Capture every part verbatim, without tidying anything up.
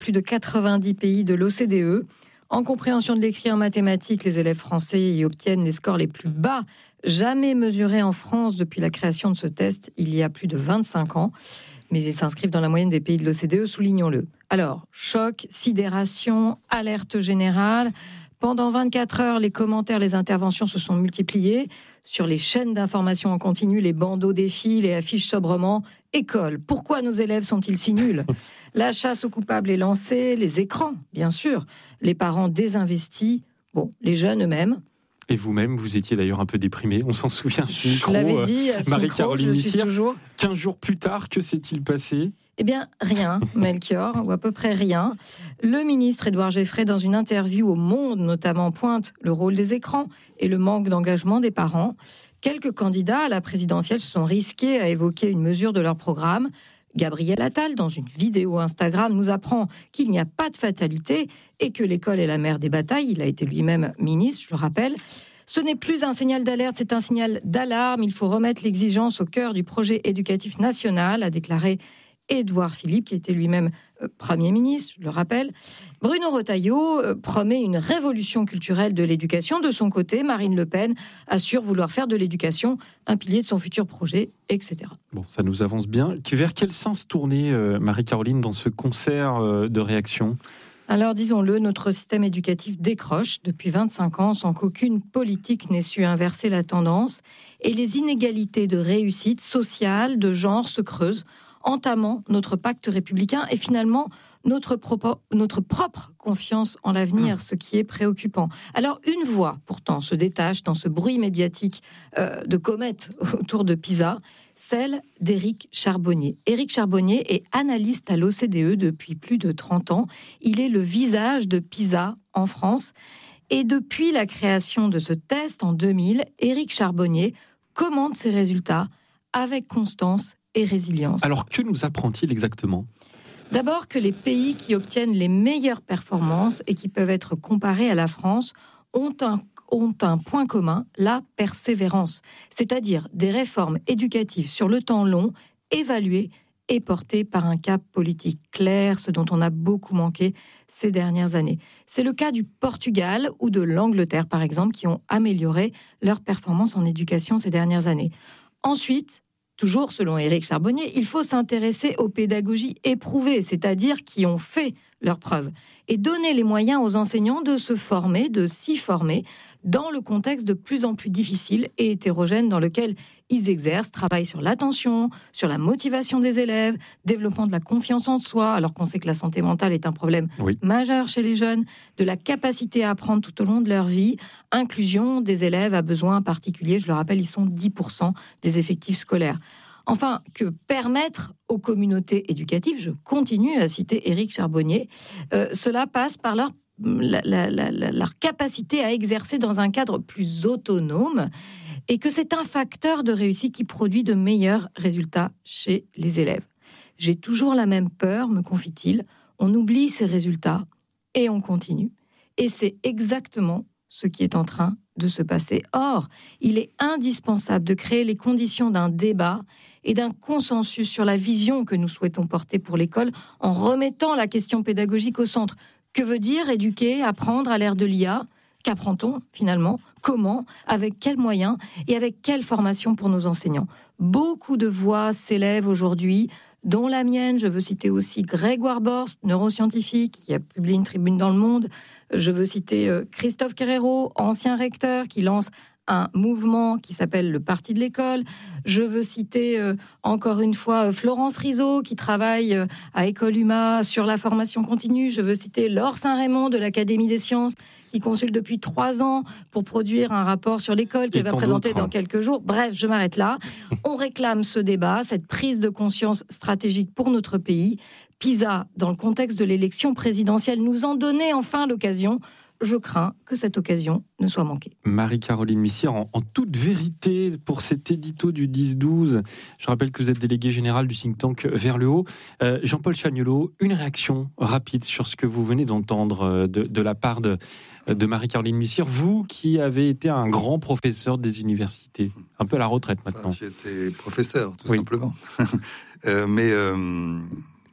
plus de quatre-vingt-dix pays de l'O C D E. En compréhension de l'écrit en mathématiques, les élèves français y obtiennent les scores les plus bas jamais mesurés en France depuis la création de ce test il y a plus de vingt-cinq ans. Mais ils s'inscrivent dans la moyenne des pays de l'O C D E, soulignons-le. Alors, choc, sidération, alerte générale. Pendant vingt-quatre heures, les commentaires, les interventions se sont multipliés. Sur les chaînes d'information en continu, les bandeaux défilent et affichent sobrement « École, pourquoi nos élèves sont-ils si nuls ?» La chasse aux coupables est lancée, les écrans, bien sûr. Les parents désinvestis, bon, les jeunes eux-mêmes. Et vous-même, vous étiez d'ailleurs un peu déprimé, on s'en souvient. Je l'avais dit à ce Marie-Caroline micro, je suis toujours... quinze jours plus tard, que s'est-il passé ? Eh bien, rien, Melchior, ou à peu près rien. Le ministre Édouard Geffray, dans une interview au Monde, notamment, pointe le rôle des écrans et le manque d'engagement des parents. Quelques candidats à la présidentielle se sont risqués à évoquer une mesure de leur programme. Gabriel Attal, dans une vidéo Instagram, nous apprend qu'il n'y a pas de fatalité et que l'école est la mère des batailles. Il a été lui-même ministre, je le rappelle. Ce n'est plus un signal d'alerte, c'est un signal d'alarme. Il faut remettre l'exigence au cœur du projet éducatif national, a déclaré Édouard Philippe, qui était lui-même euh, Premier ministre, je le rappelle. Bruno Retailleau euh, promet une révolution culturelle de l'éducation. De son côté, Marine Le Pen assure vouloir faire de l'éducation un pilier de son futur projet, et cetera. Bon, ça nous avance bien. Vers quel sens tourner, euh, Marie-Caroline, dans ce concert euh, de réactions ? Alors, disons-le, notre système éducatif décroche depuis vingt-cinq ans sans qu'aucune politique n'ait su inverser la tendance. Et les inégalités de réussite sociale, de genre, se creusent, entamant notre pacte républicain et finalement notre, propos, notre propre confiance en l'avenir, ce qui est préoccupant. Alors une voix pourtant se détache dans ce bruit médiatique euh, de comète autour de PISA, celle d'Éric Charbonnier. Éric Charbonnier est analyste à l'O C D E depuis plus de trente ans. Il est le visage de PISA en France. Et depuis la création de ce test en deux mille, Éric Charbonnier commente ses résultats avec constance et résilience. Alors, que nous apprend-il exactement ? D'abord que les pays qui obtiennent les meilleures performances et qui peuvent être comparés à la France ont un, ont un point commun, la persévérance, c'est-à-dire des réformes éducatives sur le temps long, évaluées et portées par un cap politique clair, ce dont on a beaucoup manqué ces dernières années. C'est le cas du Portugal ou de l'Angleterre, par exemple, qui ont amélioré leurs performances en éducation ces dernières années. Ensuite, toujours selon Éric Charbonnier, il faut s'intéresser aux pédagogies éprouvées, c'est-à-dire qui ont fait leurs preuves, et donner les moyens aux enseignants de se former, de s'y former, dans le contexte de plus en plus difficile et hétérogène dans lequel ils exercent, travaillent sur l'attention, sur la motivation des élèves, développement de la confiance en soi, alors qu'on sait que la santé mentale est un problème oui. majeur chez les jeunes, de la capacité à apprendre tout au long de leur vie, inclusion des élèves à besoins particuliers, je le rappelle, ils sont dix pour cent des effectifs scolaires. Enfin, que permettre aux communautés éducatives, je continue à citer Éric Charbonnier, euh, cela passe par leur, la, la, la, leur capacité à exercer dans un cadre plus autonome et que c'est un facteur de réussite qui produit de meilleurs résultats chez les élèves. J'ai toujours la même peur, me confie-t-il, on oublie ces résultats et on continue. Et c'est exactement ce qui est en train de se passer. Or, il est indispensable de créer les conditions d'un débat et d'un consensus sur la vision que nous souhaitons porter pour l'école en remettant la question pédagogique au centre. Que veut dire éduquer, apprendre à l'ère de l'I A ? Qu'apprend-on finalement ? Comment ? Avec quels moyens ? Et avec quelle formation pour nos enseignants ? Beaucoup de voix s'élèvent aujourd'hui, dont la mienne. Je veux citer aussi Grégoire Borst, neuroscientifique, qui a publié une tribune dans Le Monde. Je veux citer Christophe Querero, ancien recteur, qui lance un mouvement qui s'appelle le Parti de l'école. Je veux citer euh, encore une fois euh, Florence Rizzo, qui travaille euh, à École Huma sur la formation continue. Je veux citer Laure Saint-Raymond de l'Académie des sciences, qui consulte depuis trois ans pour produire un rapport sur l'école qu'elle va présenter dans quelques jours. Bref, je m'arrête là. On réclame ce débat, cette prise de conscience stratégique pour notre pays. PISA, dans le contexte de l'élection présidentielle, nous en donnait enfin l'occasion. Je crains que cette occasion ne soit manquée. Marie-Caroline Missière, en, en toute vérité, pour cet édito du dix douze, je rappelle que vous êtes délégué général du think tank Vers le Haut. Euh, Jean-Paul Chagnolot, une réaction rapide sur ce que vous venez d'entendre de, de la part de, de Marie-Caroline Missière, vous qui avez été un grand professeur des universités, un peu à la retraite maintenant. Enfin, j'ai été professeur, tout oui. simplement. euh, mais... Euh...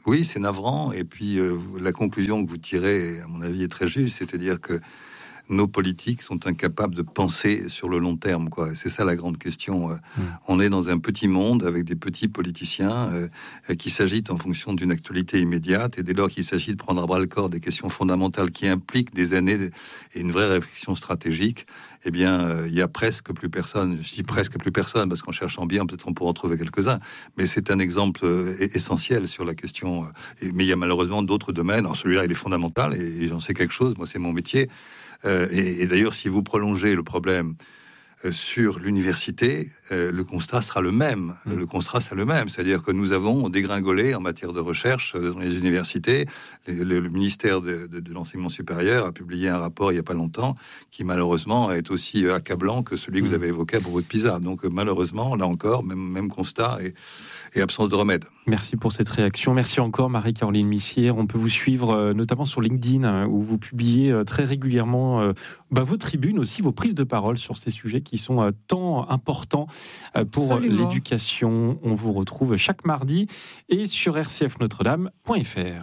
Oui, c'est navrant. Et puis, euh, la conclusion que vous tirez, à mon avis, est très juste. C'est-à-dire que nos politiques sont incapables de penser sur le long terme, quoi. C'est ça la grande question. Mmh. On est dans un petit monde avec des petits politiciens euh, qui s'agitent en fonction d'une actualité immédiate. Et dès lors qu'il s'agit de prendre à bras le corps des questions fondamentales qui impliquent des années et une vraie réflexion stratégique, eh bien, euh, il y a presque plus personne. Je dis presque plus personne parce qu'en cherchant bien, peut-être on pourra en trouver quelques-uns. Mais c'est un exemple euh, essentiel sur la question. Euh, et, mais il y a malheureusement d'autres domaines. Alors celui-là, il est fondamental et, et j'en sais quelque chose. Moi, c'est mon métier. Euh, et, et d'ailleurs, si vous prolongez le problème euh, sur l'université, euh, le constat sera le même. Mmh. Le constat sera le même, c'est-à-dire que nous avons dégringolé en matière de recherche euh, dans les universités. Le, le, le ministère de, de, de l'enseignement supérieur a publié un rapport il n'y a pas longtemps qui malheureusement est aussi euh, accablant que celui que mmh. vous avez évoqué à propos de PISA. Donc euh, malheureusement, là encore, même, même constat et, et absence de remède. Merci pour cette réaction. Merci encore Marie-Caroline Missière. On peut vous suivre euh, notamment sur LinkedIn hein, où vous publiez euh, très régulièrement euh, bah, vos tribunes aussi, vos prises de parole sur ces sujets qui sont euh, tant importants euh, pour Absolument. l'éducation. On vous retrouve chaque mardi et sur r c f notre dame point f r.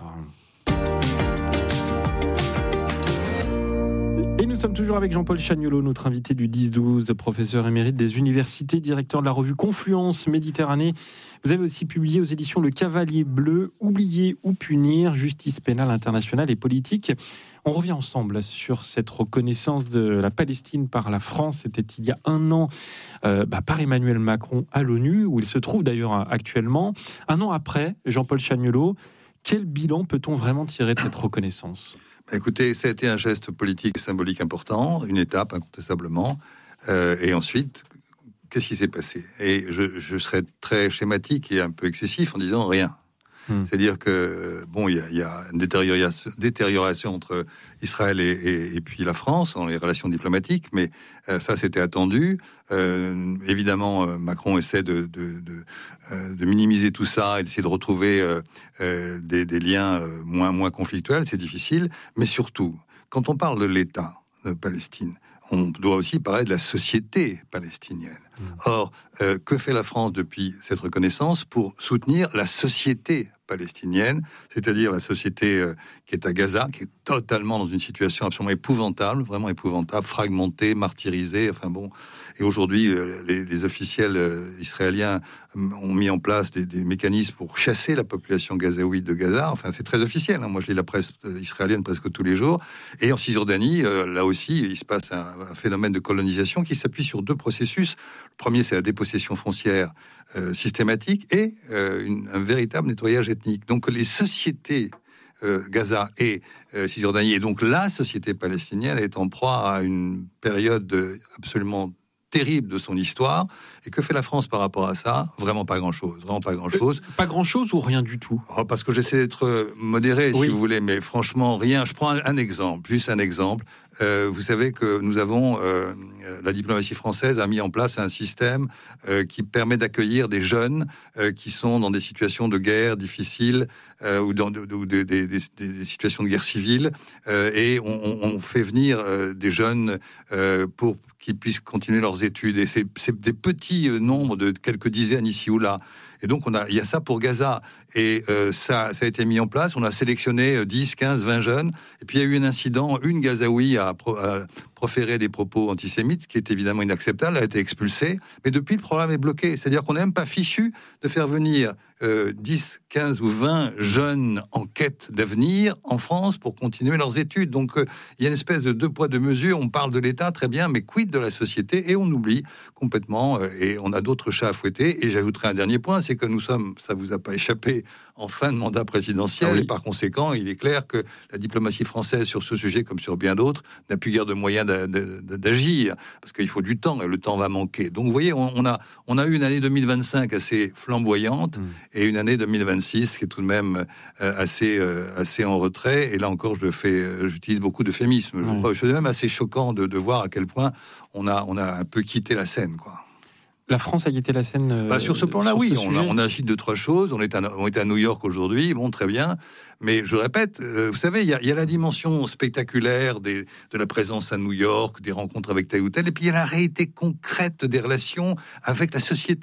Et nous sommes toujours avec Jean-Paul Chagnolot, notre invité du dix douze, professeur émérite des universités, directeur de la revue Confluence Méditerranée. Vous avez aussi publié aux éditions Le Cavalier Bleu, Oublier ou punir, justice pénale internationale et politique. On revient ensemble sur cette reconnaissance de la Palestine par la France. C'était il y a un an euh, bah, par Emmanuel Macron à l'ONU, où il se trouve d'ailleurs actuellement. Un an après, Jean-Paul Chagnolot, quel bilan peut-on vraiment tirer de cette reconnaissance ? Écoutez, ça a été un geste politique et symbolique important, une étape incontestablement. Euh, et ensuite, qu'est-ce qui s'est passé ? Et je, je serais très schématique et un peu excessif en disant rien. Hum. C'est-à-dire que bon, il y a, y a une détérioration, détérioration entre Israël et, et, et puis la France dans les relations diplomatiques, mais euh, ça c'était attendu. Euh, évidemment, euh, Macron essaie de, de, de, euh, de minimiser tout ça et d'essayer de retrouver euh, euh, des, des liens euh, moins moins conflictuels. C'est difficile, mais surtout, quand on parle de l'État de Palestine, on doit aussi parler de la société palestinienne. Mmh. Or, euh, que fait la France depuis cette reconnaissance pour soutenir la société palestinienne, c'est-à-dire la société euh, qui est à Gaza, qui est totalement dans une situation absolument épouvantable, vraiment épouvantable, fragmentée, martyrisée, enfin bon. Et aujourd'hui, euh, les, les officiels euh, israéliens ont mis en place des, des mécanismes pour chasser la population gazaouite de Gaza. Enfin, c'est très officiel. Hein. Moi, je lis la presse israélienne presque tous les jours. Et en Cisjordanie, euh, là aussi, il se passe un, un phénomène de colonisation qui s'appuie sur deux processus. Le premier, c'est la dépossession foncière euh, systématique et euh, une, un véritable nettoyage ethnique. Donc, les sociétés euh, Gaza et euh, Cisjordanie, et donc la société palestinienne, est en proie à une période absolument terrible de son histoire. Et que fait la France par rapport à ça ? Vraiment pas grand-chose. Vraiment pas grand-chose. Euh, pas grand-chose ou rien du tout ? Oh, parce que j'essaie d'être modéré, oui. si vous voulez, mais franchement, rien. Je prends un, un exemple, juste un exemple. Euh, vous savez que nous avons, euh, la diplomatie française a mis en place un système euh, qui permet d'accueillir des jeunes euh, qui sont dans des situations de guerre difficiles euh, ou dans de, de, de, de, de, des situations de guerre civile, euh, et on, on fait venir euh, des jeunes euh, pour qu'ils puissent continuer leurs études. Et c'est, c'est des petits nombres de quelques dizaines ici ou là. Et donc, on a, il y a ça pour Gaza. Et euh, ça, ça a été mis en place. On a sélectionné dix, quinze, vingt jeunes. Et puis, il y a eu un incident. Une Gazaoui a, pro, a proféré des propos antisémites, ce qui est évidemment inacceptable. Elle a été expulsée. Mais depuis, le programme est bloqué. C'est-à-dire qu'on n'est même pas fichu de faire venir euh, dix, quinze ou vingt jeunes en quête d'avenir en France pour continuer leurs études. Donc, euh, il y a une espèce de deux poids, deux mesures. On parle de l'État, très bien, mais quid de la société ? Et on oublie complètement. Euh, et on a d'autres chats à fouetter. Et j'ajouterai un dernier point, c'est que nous sommes, ça vous a pas échappé, en fin de mandat présidentiel, ah oui. Et par conséquent, il est clair que la diplomatie française, sur ce sujet comme sur bien d'autres, n'a plus guère de moyens d'agir, parce qu'il faut du temps, et le temps va manquer. Donc vous voyez, on a, on a eu une année deux mille vingt-cinq assez flamboyante, mmh. et une année deux mille vingt-six qui est tout de même assez, assez en retrait, et là encore, je fais, j'utilise beaucoup d'euphémismes. Mmh. Je crois que c'est même assez choquant de, de voir à quel point on a, on a un peu quitté la scène, quoi. La France a quitté la scène euh, bah, sur ce plan-là, sur oui. Ce on, a, on agit de trois choses. On est à, on est à New York aujourd'hui, bon, très bien. Mais je répète, euh, vous savez, il y a, y a la dimension spectaculaire des, de la présence à New York, des rencontres avec tel ou tel, et puis il y a la réalité concrète des relations avec la société.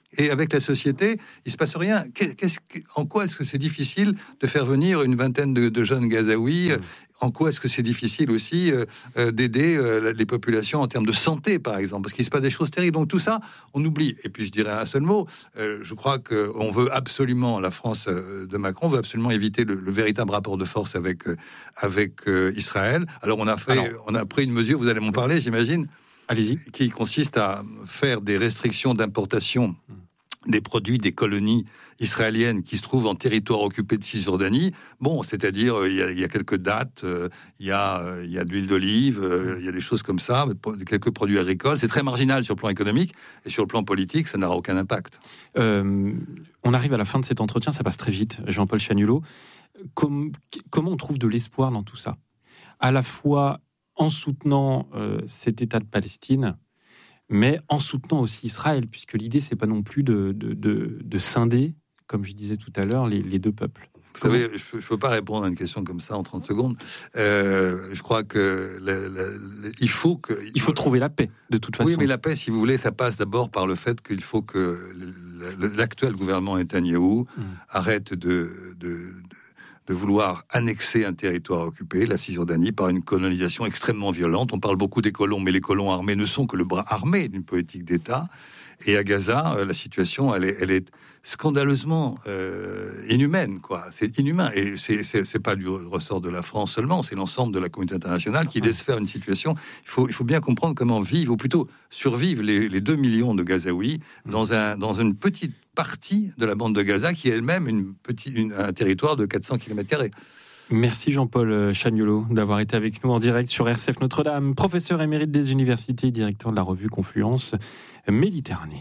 Et avec la société, il se passe rien. Qu'est-ce, en quoi est-ce que c'est difficile de faire venir une vingtaine de, de jeunes Gazaouis ? Mmh. En quoi est-ce que c'est difficile aussi euh, euh, d'aider euh, les populations en termes de santé, par exemple ? Parce qu'il se passe des choses terribles. Donc tout ça, on oublie. Et puis je dirais un seul mot. Euh, je crois qu'on veut absolument, la France euh, de Macron veut absolument éviter le, le véritable rapport de force avec, euh, avec euh, Israël. Alors on a, fait, Alors, on a pris une mesure, vous allez m'en parler, j'imagine, allez-y, qui consiste à faire des restrictions d'importation des produits des colonies israéliennes qui se trouvent en territoire occupé de Cisjordanie. Bon, c'est-à-dire, il y a, il y a quelques dattes, euh, il, y a, euh, il y a de l'huile d'olive, euh, il y a des choses comme ça, quelques produits agricoles. C'est très marginal sur le plan économique, et sur le plan politique, ça n'aura aucun impact. Euh, on arrive à la fin de cet entretien, ça passe très vite, Jean-Paul Chagnollo. Com- comment on trouve de l'espoir dans tout ça ? À la fois en soutenant euh, cet État de Palestine, mais en soutenant aussi Israël, puisque l'idée, c'est pas non plus de, de, de, de scinder, comme je disais tout à l'heure, les, les deux peuples. Vous savez, je ne peux pas répondre à une question comme ça en trente secondes. Euh, je crois que la, la, la, il faut que... Il faut trouver la paix, de toute façon. Oui, mais la paix, si vous voulez, ça passe d'abord par le fait qu'il faut que l'actuel gouvernement Netanyahou mmh. arrête de... de, de de vouloir annexer un territoire occupé, la Cisjordanie, par une colonisation extrêmement violente. On parle beaucoup des colons, mais les colons armés ne sont que le bras armé d'une politique d'État. Et à Gaza, euh, la situation, elle est, elle est scandaleusement euh, inhumaine, quoi. C'est inhumain. Et c'est, c'est, c'est pas du ressort de la France seulement, c'est l'ensemble de la communauté internationale qui laisse faire une situation. Il faut, il faut bien comprendre comment vivent, ou plutôt survivent les, les deux millions de Gazaouis dans, un, dans une petite partie de la bande de Gaza qui est elle-même une petite, une, un territoire de quatre cents kilomètres carrés. Merci Jean-Paul Chagnollo d'avoir été avec nous en direct sur R C F Notre-Dame, professeur émérite des universités, directeur de la revue Confluence Méditerranée.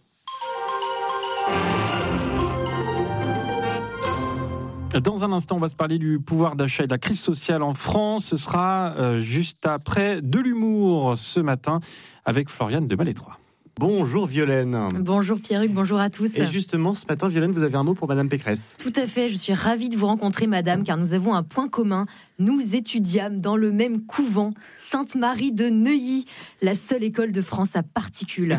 Dans un instant, on va se parler du pouvoir d'achat et de la crise sociale en France. Ce sera euh, juste après de l'humour ce matin avec Floriane de Malétroit. Bonjour Violaine. Bonjour Pierruc, bonjour à tous. Et justement, ce matin, Violaine, vous avez un mot pour Madame Pécresse. Tout à fait, je suis ravie de vous rencontrer, Madame, car nous avons un point commun. Nous étudiâmes dans le même couvent, Sainte-Marie de Neuilly, la seule école de France à particules.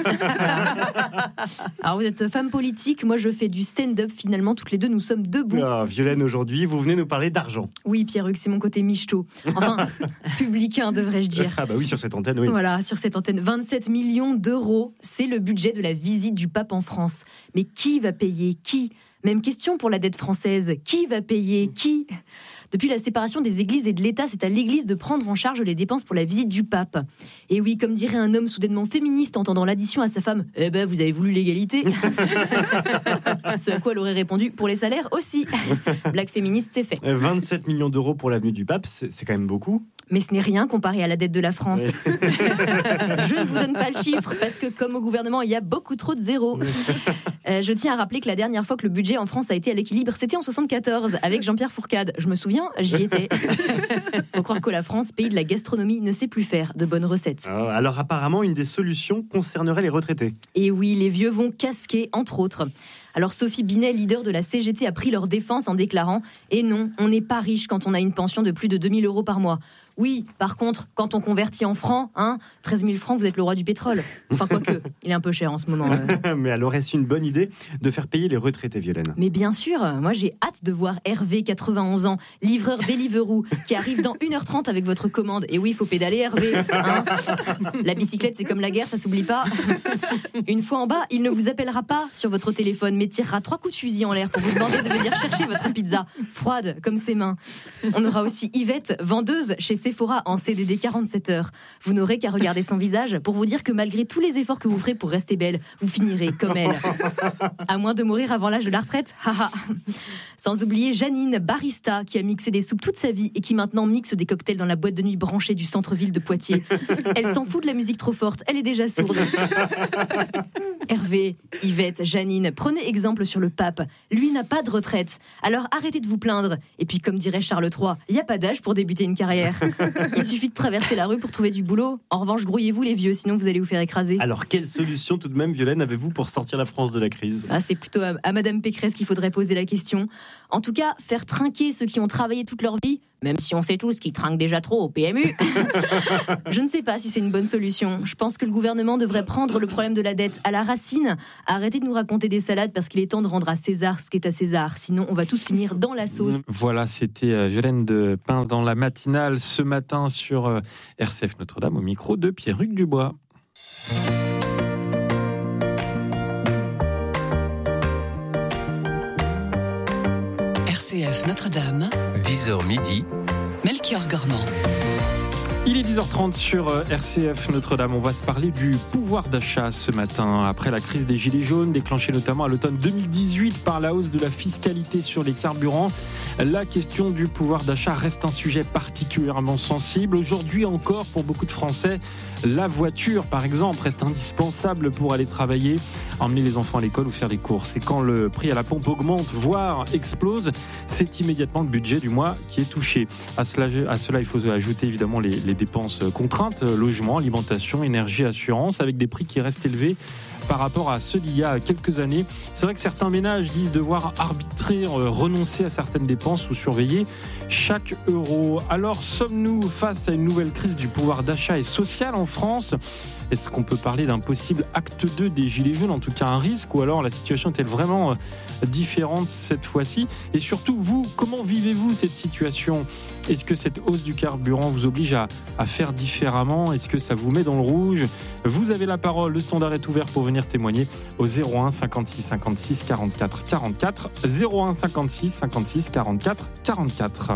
Alors vous êtes femme politique, moi je fais du stand-up, finalement, toutes les deux nous sommes debout. Ah, Violaine, aujourd'hui, vous venez nous parler d'argent. Oui, Pierruc, c'est mon côté michto. Enfin, publicain, devrais-je dire. Ah bah oui, sur cette antenne, oui. Voilà, sur cette antenne, vingt-sept millions d'euros, c'est le budget de la visite du pape en France. Mais qui va payer ? Qui ? Même question pour la dette française. Qui va payer ? Qui ? Depuis la séparation des églises et de l'État, c'est à l'Église de prendre en charge les dépenses pour la visite du pape. Et oui, comme dirait un homme soudainement féministe entendant l'addition à sa femme, « Eh ben, vous avez voulu l'égalité ?» Ce à quoi elle aurait répondu, « Pour les salaires aussi !» Blague féministe, c'est fait. vingt-sept millions d'euros pour l'avenue du pape, c'est, c'est quand même beaucoup. Mais ce n'est rien comparé à la dette de la France. Je ne vous donne pas le chiffre, parce que comme au gouvernement, il y a beaucoup trop de zéros. Euh, je tiens à rappeler que la dernière fois que le budget en France a été à l'équilibre, c'était en soixante-quatorze, avec Jean-Pierre Fourcade. Je me souviens, j'y étais. Faut croire que la France, pays de la gastronomie, ne sait plus faire de bonnes recettes. Oh, alors apparemment, une des solutions concernerait les retraités. Et oui, les vieux vont casquer, entre autres. Alors Sophie Binet, leader de la C G T, a pris leur défense en déclarant « Et non, on n'est pas riche quand on a une pension de plus de deux mille euros par mois. Oui, par contre, quand on convertit en francs, hein, treize mille francs, vous êtes le roi du pétrole. Enfin, quoique, il est un peu cher en ce moment. Euh. Mais alors, est-ce une bonne idée de faire payer les retraités, Violaine ? Mais bien sûr, moi j'ai hâte de voir Hervé, quatre-vingt-onze ans, livreur Deliveroo, qui arrive dans une heure trente avec votre commande. Et oui, il faut pédaler, Hervé. Hein, la bicyclette, c'est comme la guerre, ça s'oublie pas. Une fois en bas, il ne vous appellera pas sur votre téléphone, mais tirera trois coups de fusil en l'air pour vous demander de venir chercher votre pizza, froide comme ses mains. On aura aussi Yvette, vendeuse chez Sephora en C D D quarante-sept heures. Vous n'aurez qu'à regarder son visage pour vous dire que malgré tous les efforts que vous ferez pour rester belle, vous finirez comme elle. À moins de mourir avant l'âge de la retraite. Sans oublier Janine, barista, qui a mixé des soupes toute sa vie et qui maintenant mixe des cocktails dans la boîte de nuit branchée du centre-ville de Poitiers. Elle s'en fout de la musique trop forte, elle est déjà sourde. Hervé, Yvette, Janine, prenez exemple sur le pape. Lui n'a pas de retraite. Alors arrêtez de vous plaindre. Et puis comme dirait Charles trois, il n'y a pas d'âge pour débuter une carrière. Il suffit de traverser la rue pour trouver du boulot. En revanche, grouillez-vous les vieux, sinon vous allez vous faire écraser. Alors quelle solution tout de même, Violaine, avez-vous pour sortir la France de la crise ? Ah, c'est plutôt à, à Madame Pécresse qu'il faudrait poser la question. En tout cas, faire trinquer ceux qui ont travaillé toute leur vie, même si on sait tous qu'ils trinquent déjà trop au P M U, je ne sais pas si c'est une bonne solution. Je pense que le gouvernement devrait prendre le problème de la dette à la racine, arrêter de nous raconter des salades parce qu'il est temps de rendre à César ce qui est à César. Sinon, on va tous finir dans la sauce. Voilà, c'était Violaine de Pince dans la matinale ce matin sur R C F Notre-Dame au micro de Pierre-Hugues Dubois. R C F Notre-Dame, dix heures midi, Melchior Gormand. Il est dix heures trente sur R C F Notre-Dame. On va se parler du pouvoir d'achat ce matin. Après la crise des Gilets jaunes, déclenchée notamment à l'automne deux mille dix-huit par la hausse de la fiscalité sur les carburants, la question du pouvoir d'achat reste un sujet particulièrement sensible. Aujourd'hui encore, pour beaucoup de Français, la voiture, par exemple, reste indispensable pour aller travailler, emmener les enfants à l'école ou faire les courses. Et quand le prix à la pompe augmente, voire explose, c'est immédiatement le budget du mois qui est touché. À cela, à cela il faut ajouter évidemment les, les dépenses contraintes, logement, alimentation, énergie, assurance, avec des prix qui restent élevés par rapport à ceux d'il y a quelques années. C'est vrai que certains ménages disent devoir arbitrer, euh, renoncer à certaines dépenses ou surveiller chaque euro. Alors, sommes-nous face à une nouvelle crise du pouvoir d'achat et social en France ? Est-ce qu'on peut parler d'un possible acte deux des Gilets jaunes, en tout cas un risque, ou alors la situation est-elle vraiment différente cette fois-ci ? Et surtout, vous, comment vivez-vous cette situation ? Est-ce que cette hausse du carburant vous oblige à, à faire différemment ? Est-ce que ça vous met dans le rouge ? Vous avez la parole, le standard est ouvert pour venir témoigner au zéro un cinquante-six cinquante-six quarante-quatre quarante-quatre, zéro un cinquante-six cinquante-six quarante-quatre quarante-quatre.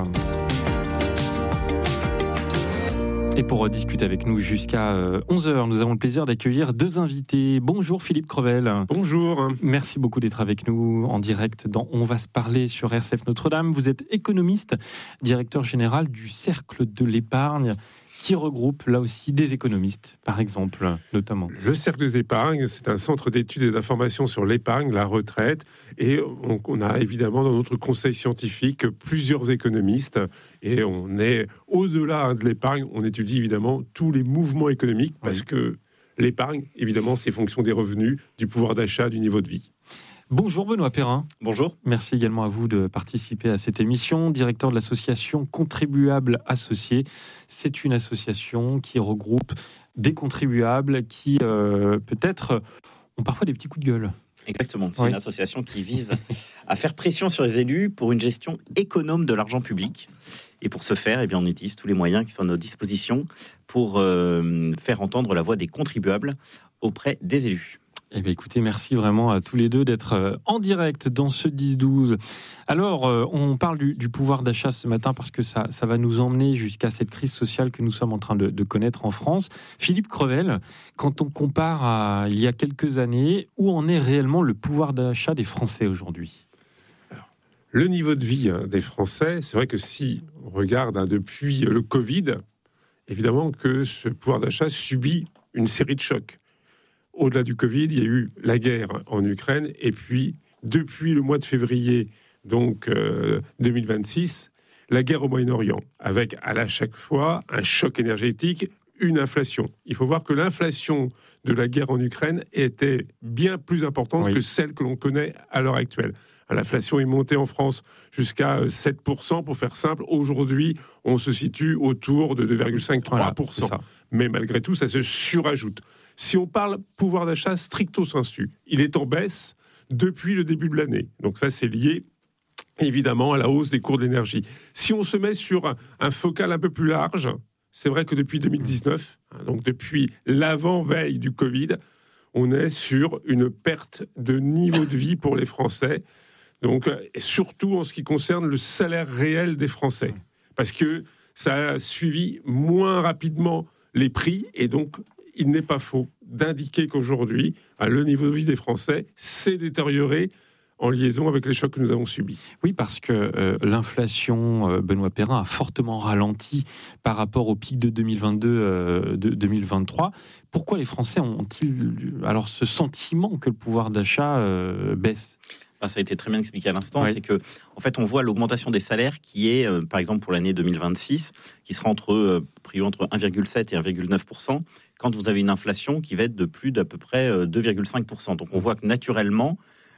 Et pour discuter avec nous jusqu'à onze heures, nous avons le plaisir d'accueillir deux invités. Bonjour Philippe Crevel. Bonjour. Merci beaucoup d'être avec nous en direct dans On va se parler sur R C F Notre-Dame. Vous êtes économiste, directeur général du Cercle de l'épargne, qui regroupe là aussi des économistes, par exemple, notamment. Le Cercle des épargnes, c'est un centre d'études et d'information sur l'épargne, la retraite, et on, on a évidemment dans notre conseil scientifique plusieurs économistes, et on est au-delà de l'épargne, on étudie évidemment tous les mouvements économiques, parce oui. que l'épargne, évidemment, c'est fonction des revenus, du pouvoir d'achat, du niveau de vie. Bonjour Benoît Perrin. Bonjour. Merci également à vous de participer à cette émission. Directeur de l'association Contribuables Associés. C'est une association qui regroupe des contribuables qui, euh, peut-être, ont parfois des petits coups de gueule. Exactement. C'est oui. une association qui vise à faire pression sur les élus pour une gestion économe de l'argent public. Et pour ce faire, eh bien, on utilise tous les moyens qui sont à notre disposition pour euh, faire entendre la voix des contribuables auprès des élus. Eh bien, écoutez, merci vraiment à tous les deux d'être en direct dans ce dix douze. Alors, on parle du, du pouvoir d'achat ce matin parce que ça, ça va nous emmener jusqu'à cette crise sociale que nous sommes en train de, de connaître en France. Philippe Crevel, quand on compare à il y a quelques années, où en est réellement le pouvoir d'achat des Français aujourd'hui ? Alors, le niveau de vie hein, des Français, c'est vrai que si on regarde hein, depuis le Covid, évidemment que ce pouvoir d'achat subit une série de chocs. Au-delà du Covid, il y a eu la guerre en Ukraine, et puis, depuis le mois de février donc, euh, deux mille vingt-six, la guerre au Moyen-Orient, avec à la chaque fois un choc énergétique, une inflation. Il faut voir que l'inflation de la guerre en Ukraine était bien plus importante oui. que celle que l'on connaît à l'heure actuelle. L'inflation est montée en France jusqu'à sept pour cent, pour faire simple. Aujourd'hui, on se situe autour de deux virgule cinq à trois pour cent. Voilà, mais malgré tout, ça se surajoute. Si on parle pouvoir d'achat stricto sensu, il est en baisse depuis le début de l'année. Donc ça, c'est lié évidemment à la hausse des cours de l'énergie. Si on se met sur un, un focal un peu plus large, c'est vrai que depuis deux mille dix-neuf, donc depuis l'avant-veille du Covid, on est sur une perte de niveau de vie pour les Français. Donc, et surtout en ce qui concerne le salaire réel des Français. Parce que ça a suivi moins rapidement les prix, et donc il n'est pas faux d'indiquer qu'aujourd'hui, le niveau de vie des Français s'est détérioré en liaison avec les chocs que nous avons subis. Oui, parce que euh, l'inflation, euh, Benoît Perrin, a fortement ralenti par rapport au pic de deux mille vingt-deux, euh, de deux mille vingt-trois. Pourquoi les Français ont-ils alors ce sentiment que le pouvoir d'achat euh, baisse ? Ça a été très bien expliqué à l'instant, oui. c'est que en fait on voit l'augmentation des salaires qui est, euh, par exemple pour l'année deux mille vingt-six, qui sera entre, euh, entre un virgule sept et un virgule neuf pour cent, quand vous avez une inflation qui va être de plus d'à peu près deux virgule cinq pour cent. Donc on voit que naturellement,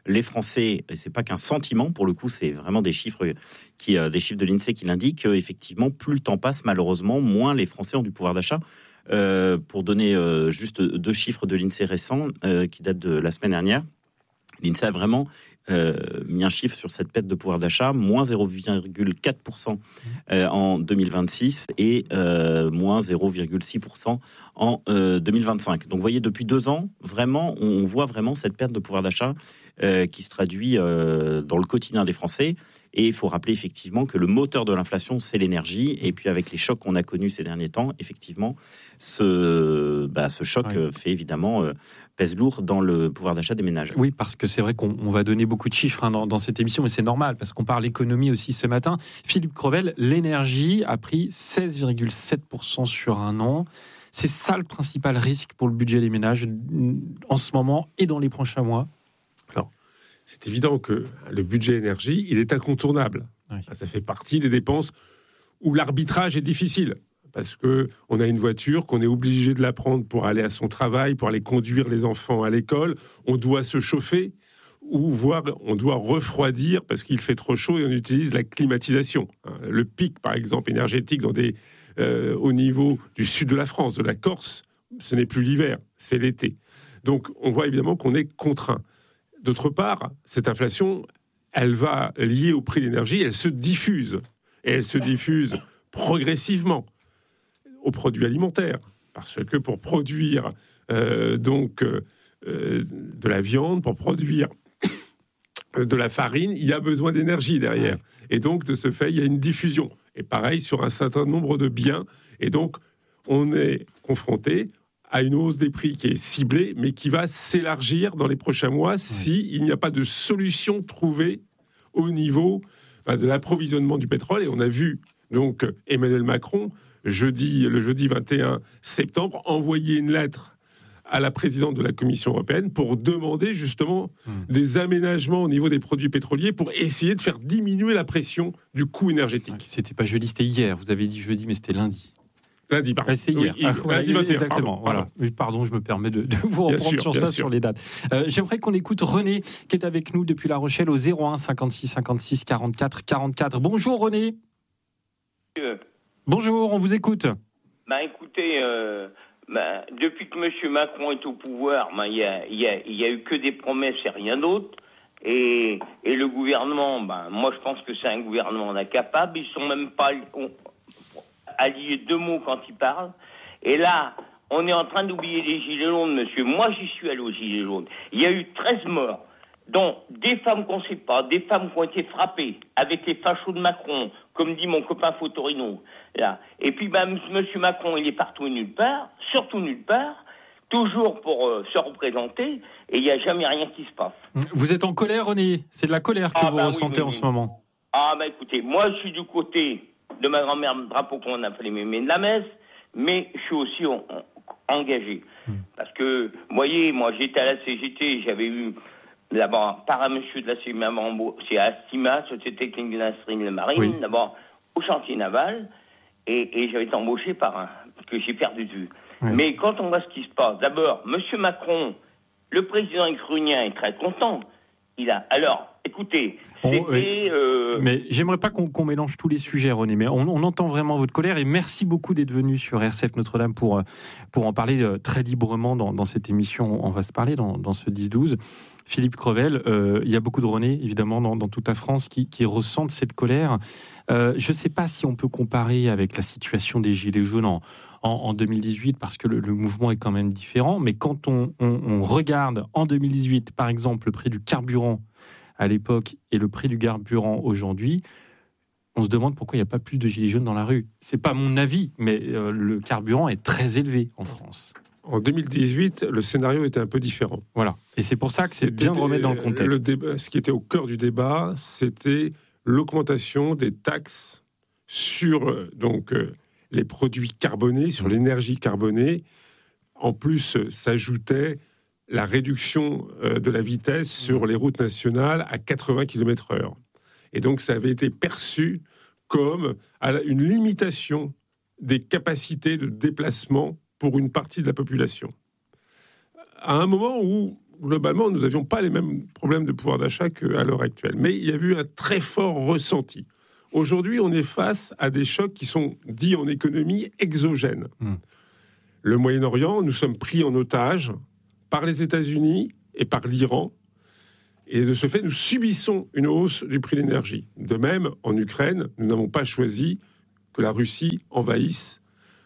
les Français, et c'est pas qu'un sentiment, pour le coup, c'est vraiment des chiffres, qui, euh, des chiffres de l'INSEE qui l'indiquent, euh, effectivement, plus le temps passe, malheureusement, moins les Français ont du pouvoir d'achat. Euh, pour donner euh, juste deux chiffres de l'INSEE récents, euh, qui datent de la semaine dernière, l'INSEE a vraiment euh, mis un chiffre sur cette perte de pouvoir d'achat, moins zéro virgule quatre pour cent euh, en deux mille vingt-six et euh, moins zéro virgule six pour cent en euh, deux mille vingt-cinq. Donc vous voyez, depuis deux ans, vraiment, on voit vraiment cette perte de pouvoir d'achat euh, qui se traduit euh, dans le quotidien des Français. Et il faut rappeler effectivement que le moteur de l'inflation, c'est l'énergie. Et puis avec les chocs qu'on a connus ces derniers temps, effectivement, ce, bah, ce choc Ouais. euh, fait évidemment euh, pèse lourd dans le pouvoir d'achat des ménages. Oui, parce que c'est vrai qu'on on va donner beaucoup de chiffres hein, dans, dans cette émission, mais c'est normal, parce qu'on parle économie aussi ce matin. Philippe Crevel, l'énergie a pris seize virgule sept pour cent sur un an. C'est ça le principal risque pour le budget des ménages en ce moment et dans les prochains mois. C'est évident que le budget énergie, il est incontournable. Oui. Ça fait partie des dépenses où l'arbitrage est difficile. Parce qu'on a une voiture, qu'on est obligé de la prendre pour aller à son travail, pour aller conduire les enfants à l'école. On doit se chauffer ou voire on doit refroidir parce qu'il fait trop chaud et on utilise la climatisation. Le pic, par exemple, énergétique dans des, euh, au niveau du sud de la France, de la Corse, ce n'est plus l'hiver, c'est l'été. Donc on voit évidemment qu'on est contraint. D'autre part, cette inflation, elle va liée au prix de l'énergie, elle se diffuse. Et elle se diffuse progressivement aux produits alimentaires. Parce que pour produire euh, donc, euh, de la viande, pour produire de la farine, il y a besoin d'énergie derrière. Et donc, de ce fait, il y a une diffusion. Et pareil sur un certain nombre de biens. Et donc, on est confronté à une hausse des prix qui est ciblée, mais qui va s'élargir dans les prochains mois s'il si n'y a pas de solution trouvée au niveau enfin, de l'approvisionnement du pétrole. Et on a vu donc Emmanuel Macron, jeudi, le jeudi vingt et un septembre, envoyer une lettre à la présidente de la Commission européenne pour demander justement mmh. des aménagements au niveau des produits pétroliers pour essayer de faire diminuer la pression du coût énergétique. Ouais, c'était pas jeudi, c'était hier. Vous avez dit jeudi, mais c'était lundi. Lundi, pardon. C'était hier. Oui, ah, voilà, lundi vingt et un, exactement. Pardon, voilà. pardon. Pardon, je me permets de, de vous reprendre sûr, sur ça, sûr. sur les dates. Euh, j'aimerais qu'on écoute René, qui est avec nous depuis La Rochelle, au zéro un cinquante-six cinquante-six quarante-quatre quarante-quatre. Bonjour René. Euh, Bonjour, on vous écoute. bah écoutez, euh, bah, depuis que M. Macron est au pouvoir, il bah, n'y a, y a, y a eu que des promesses et rien d'autre. Et, et le gouvernement, bah, moi je pense que c'est un gouvernement incapable. Ils sont même pas alliés deux mots quand ils parlent. Et là, on est en train d'oublier les gilets jaunes, monsieur. Moi, j'y suis allé aux gilets jaunes. Il y a eu treize morts, dont des femmes qu'on ne sait pas, des femmes qui ont été frappées avec les fachos de Macron, comme dit mon copain Fotorino. Là. Et puis, bah, monsieur Macron, il est partout et nulle part, surtout nulle part, toujours pour euh, se représenter, et il n'y a jamais rien qui se passe. Vous êtes en colère, René ? C'est de la colère que ah, vous bah, ressentez oui, oui, en oui. ce moment. Ah, bah écoutez, moi, je suis du côté de ma grand-mère Drapeau qu'on appelait Mémé de la Messe, mais je suis aussi en, en, engagé. Mmh. Parce que, vous voyez, moi, j'étais à la C G T, j'avais eu d'abord par un monsieur de la C G T, c'est à Astima, Société Technique de l'Industrie de la Marine, oui. D'abord au chantier naval, et, et j'avais été embauché par un, que j'ai perdu de vue. Oui. Mais quand on voit ce qui se passe, d'abord, monsieur Macron, le président ukrainien est très content. Il a, alors, écoutez, c'était... On, oui. euh... Mais j'aimerais pas qu'on, qu'on mélange tous les sujets, René, mais on, on entend vraiment votre colère, et merci beaucoup d'être venu sur R C F Notre-Dame pour, pour en parler très librement dans, dans cette émission. On va se parler dans, dans ce dix douze. Philippe Crevel, euh, il y a beaucoup de René, évidemment, dans, dans toute la France qui, qui ressentent cette colère. Euh, je ne sais pas si on peut comparer avec la situation des Gilets jaunes en, en, en deux mille dix-huit, parce que le, le mouvement est quand même différent, mais quand on, on, on regarde en deux mille dix-huit, par exemple, le prix du carburant à l'époque et le prix du carburant aujourd'hui, on se demande pourquoi il n'y a pas plus de gilets jaunes dans la rue. C'est pas mon avis, mais euh, le carburant est très élevé en France. En deux mille dix-huit, le scénario était un peu différent. Voilà. Et c'est pour ça que c'est c'était, bien de remettre dans le contexte. Le débat, ce qui était au cœur du débat, c'était l'augmentation des taxes sur donc, euh, les produits carbonés, sur l'énergie carbonée. En plus, euh, s'ajoutait la réduction euh, de la vitesse sur les routes nationales à quatre-vingts kilomètres heure. Et donc, ça avait été perçu comme une limitation des capacités de déplacement pour une partie de la population. À un moment où, globalement, nous n'avions pas les mêmes problèmes de pouvoir d'achat qu'à l'heure actuelle. Mais il y a eu un très fort ressenti. Aujourd'hui, on est face à des chocs qui sont dits en économie exogènes. Mmh. Le Moyen-Orient, nous sommes pris en otage par les États-Unis et par l'Iran. Et de ce fait, nous subissons une hausse du prix de l'énergie. De même, en Ukraine, nous n'avons pas choisi que la Russie envahisse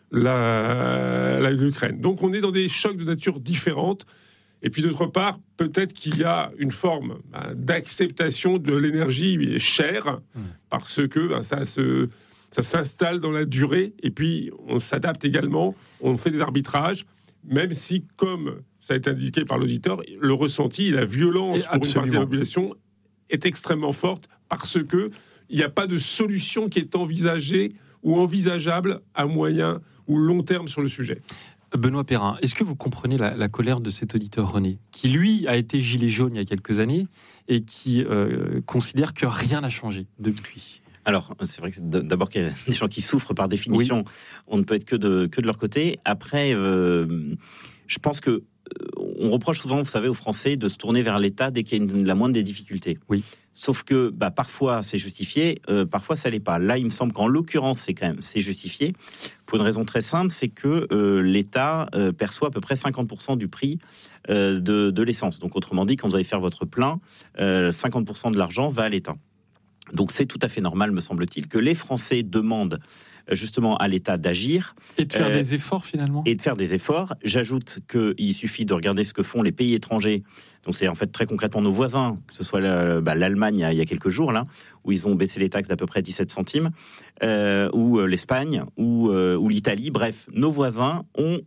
la, la, l'Ukraine. Donc on est dans des chocs de nature différente. Et puis d'autre part, peut-être qu'il y a une forme ben, d'acceptation de l'énergie chère, mmh. parce que ben, ça, se, ça s'installe dans la durée. Et puis on s'adapte également, on fait des arbitrages, même si, comme ça a été indiqué par l'auditeur, le ressenti, la violence pour une partie de la population est extrêmement forte, parce que il n'y a pas de solution qui est envisagée ou envisageable à moyen ou long terme sur le sujet. Benoît Perrin, est-ce que vous comprenez la, la colère de cet auditeur René, qui lui a été gilet jaune il y a quelques années et qui euh, considère que rien n'a changé depuis ? Alors, c'est vrai que d'abord qu'il y a des gens qui souffrent par définition, oui. On ne peut être que de, que de leur côté. Après, euh, je pense que on reproche souvent, vous savez, aux Français de se tourner vers l'État dès qu'il y a une, la moindre des difficultés. Oui. Sauf que bah, parfois c'est justifié, euh, parfois ça l'est pas. Là, il me semble qu'en l'occurrence, c'est quand même c'est justifié pour une raison très simple, c'est que euh, l'État euh, perçoit à peu près cinquante pour cent du prix euh, de, de l'essence. Donc, autrement dit, quand vous allez faire votre plein, euh, cinquante pour cent de l'argent va à l'État. Donc, c'est tout à fait normal, me semble-t-il, que les Français demandent justement à l'État d'agir. Et de faire euh, des efforts, finalement. Et de faire des efforts. J'ajoute qu'il suffit de regarder ce que font les pays étrangers. Donc c'est en fait très concrètement nos voisins, que ce soit la, bah, l'Allemagne il y a quelques jours, là, où ils ont baissé les taxes d'à peu près dix-sept centimes, euh, ou euh, l'Espagne, ou, euh, ou l'Italie. Bref, nos voisins ont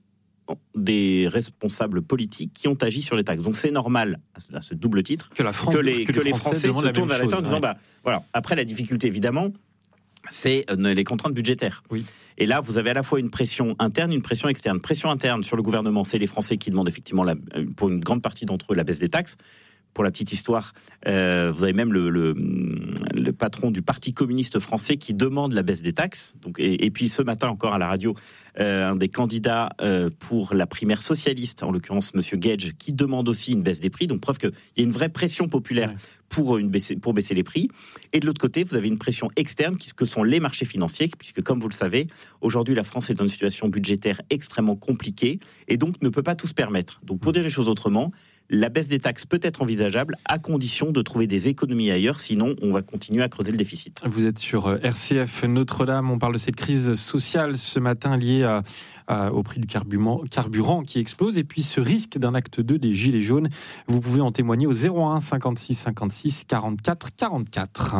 des responsables politiques qui ont agi sur les taxes. Donc c'est normal, à ce double titre, que, la France, que, les, que, que les Français, Français se tournent vers l'État en disant, ouais. bah, voilà, après la difficulté évidemment, c'est les contraintes budgétaires. Oui. Et là, vous avez à la fois une pression interne, une pression externe. Pression interne sur le gouvernement, c'est les Français qui demandent effectivement, la, pour une grande partie d'entre eux, la baisse des taxes. Pour la petite histoire, euh, vous avez même le, le, le patron du Parti communiste français qui demande la baisse des taxes. Donc, et, et puis ce matin encore à la radio, euh, un des candidats euh, pour la primaire socialiste, en l'occurrence Monsieur Gage, qui demande aussi une baisse des prix. Donc preuve qu'il y a une vraie pression populaire ouais. pour, une baisser, pour baisser les prix. Et de l'autre côté, vous avez une pression externe qui, que sont les marchés financiers, puisque comme vous le savez, aujourd'hui la France est dans une situation budgétaire extrêmement compliquée et donc ne peut pas tout se permettre. Donc pour dire les choses autrement, la baisse des taxes peut être envisageable à condition de trouver des économies ailleurs, sinon on va continuer à creuser le déficit. Vous êtes sur R C F Notre-Dame, on parle de cette crise sociale ce matin liée à, à, au prix du carburant, carburant qui explose et puis ce risque d'un acte deux des Gilets jaunes. Vous pouvez en témoigner au zéro un cinquante-six cinquante-six quarante-quatre quarante-quatre.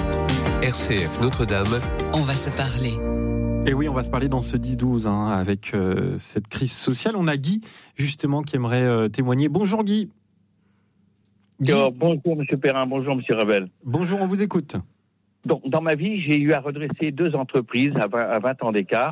R C F Notre-Dame, on va se parler. Et oui, on va se parler dans ce dix douze hein, avec euh, cette crise sociale. On a Guy, justement, qui aimerait euh, témoigner. Bonjour Guy. Guy. Oh, bonjour Monsieur Perrin, bonjour Monsieur Revel. Bonjour, on vous écoute. Donc, dans ma vie, j'ai eu à redresser deux entreprises à vingt, à vingt ans d'écart,